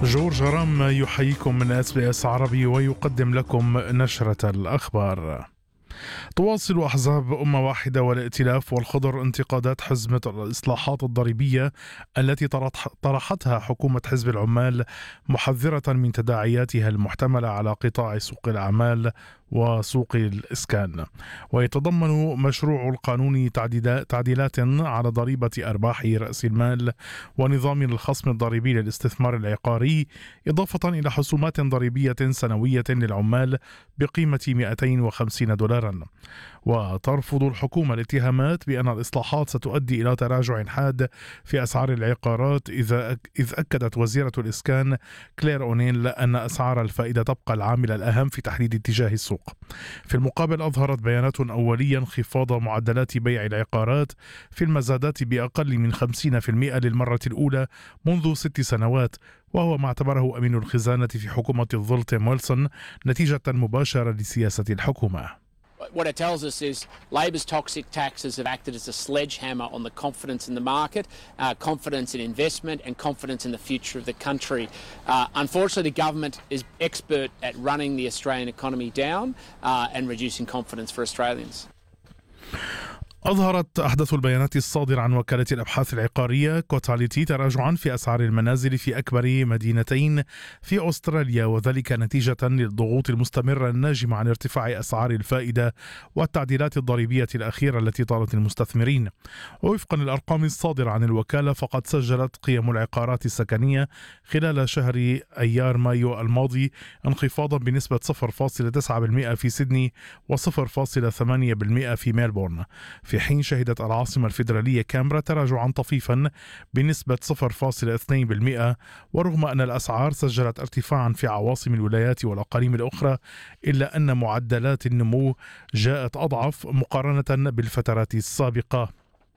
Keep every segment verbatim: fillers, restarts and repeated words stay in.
جورج رام يحييكم من اس بي اس عربي ويقدم لكم نشرة الأخبار. تواصل أحزاب أمة واحدة والائتلاف والخضر انتقادات حزمة الإصلاحات الضريبية التي طرحتها حكومة حزب العمال، محذرة من تداعياتها المحتملة على قطاع سوق الأعمال وسوق الإسكان. ويتضمن مشروع القانون تعديلات على ضريبة أرباح رأس المال ونظام الخصم الضريبي للاستثمار العقاري، إضافة إلى حسومات ضريبية سنوية للعمال بقيمة مئتين وخمسين دولارا. وترفض الحكومة الاتهامات بأن الإصلاحات ستؤدي إلى تراجع حاد في أسعار العقارات، إذا إذ أكدت وزيرة الإسكان كلير أونيل أن أسعار الفائدة تبقى العامل الأهم في تحديد اتجاه السوق. في المقابل، أظهرت بيانات أولية انخفاض معدلات بيع العقارات في المزادات بأقل من خمسين بالمئة للمرة الأولى منذ ست سنوات، وهو ما اعتبره أمين الخزانة في حكومة الظل تيم ويلسون نتيجة مباشرة لسياسة الحكومة. What it tells us is Labor's toxic taxes have acted as a sledgehammer on the confidence in the market, uh, confidence in investment and confidence in the future of the country. Uh, unfortunately, the government is expert at running the Australian economy down uh, and reducing confidence for Australians. أظهرت أحدث البيانات الصادرة عن وكالة الأبحاث العقارية كوتاليتي تراجعا في أسعار المنازل في أكبر مدينتين في أستراليا، وذلك نتيجة للضغوط المستمرة الناجمة عن ارتفاع أسعار الفائدة والتعديلات الضريبية الأخيرة التي طالت المستثمرين. ووفقا للأرقام الصادرة عن الوكالة، فقد سجلت قيم العقارات السكنية خلال شهر أيار مايو الماضي انخفاضا بنسبة صفر فاصلة تسعة بالمئة في سيدني وصفر فاصلة ثمانية بالمئة في ميلبورن، في حين شهدت العاصمة الفيدرالية كامبرا تراجعا طفيفا بنسبة صفر فاصلة اثنين بالمئة. ورغم أن الأسعار سجلت ارتفاعا في عواصم الولايات والأقاليم الأخرى، إلا أن معدلات النمو جاءت أضعف مقارنة بالفترات السابقة.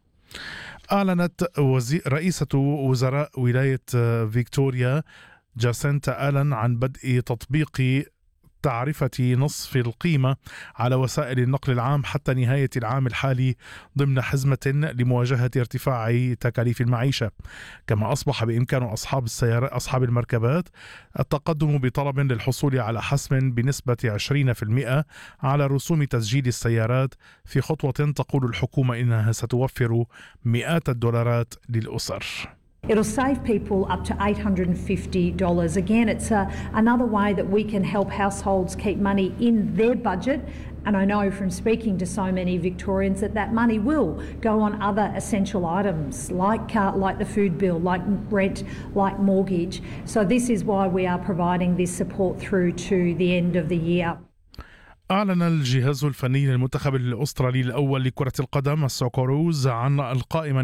أعلنت رئيسة وزراء ولاية فيكتوريا جاسينتا آلن عن بدء تطبيق تعرفة نصف القيمة على وسائل النقل العام حتى نهاية العام الحالي ضمن حزمة لمواجهة ارتفاع تكاليف المعيشة. كما أصبح بإمكان أصحاب السيارات أصحاب المركبات التقدم بطلب للحصول على حسم بنسبة عشرين بالمئة على رسوم تسجيل السيارات، في خطوة تقول الحكومة إنها ستوفر مئات الدولارات للأسر. It'll save people up to eight hundred fifty dollars. Again, it's a, another way that we can help households keep money in their budget. And I know from speaking to so many Victorians that that money will go on other essential items like uh, like the food bill, like rent, like mortgage. So this is why we are providing this support through to the end of the year. أعلن الجهاز الفني للمنتخب الأسترالي الأول لكرة القدم السوكوروز عن القائمة